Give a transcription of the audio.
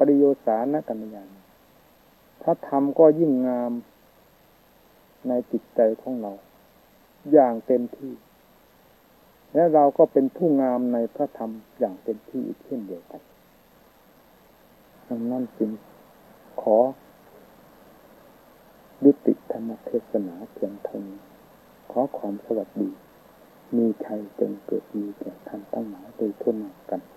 ริโยสานกัลยาณพระธรรมก็ยิ่งงามในจิตใจของเราอย่างเต็มที่และเราก็เป็นผู้งามในพระธรรมอย่างเต็มที่อีกเช่นเดียวกันดังนั้นจึงขอยุติธรรมเทศนาเพียงเท่านี้ขอความสวัสดีมีชัยจงเกิดมีแก่ท่านทั้งหลายโดยทั่วหน้ากัน